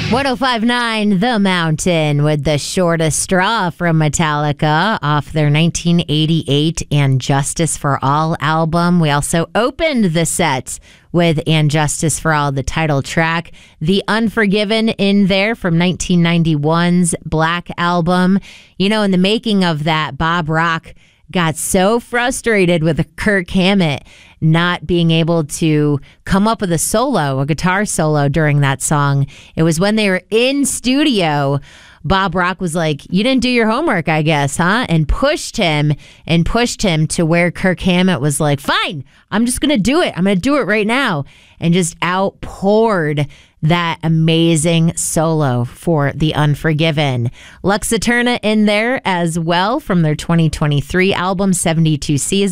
1059 The Mountain with The Shortest Straw from Metallica off their 1988 And Justice for All album. We also opened the set with And Justice for All, the title track. The Unforgiven in there from 1991's Black album. You know, in the making of that, Bob Rock got so frustrated with Kirk Hammett not being able to come up with a guitar solo during that song. It was when they were in studio, Bob Rock was like, you didn't do your homework, I guess, huh? And pushed him to where Kirk Hammett was like, fine, I'm just going to do it. I'm going to do it right now. And just outpoured that amazing solo for The Unforgiven. Lux Eterna in there as well from their 2023 album, 72 Seasons.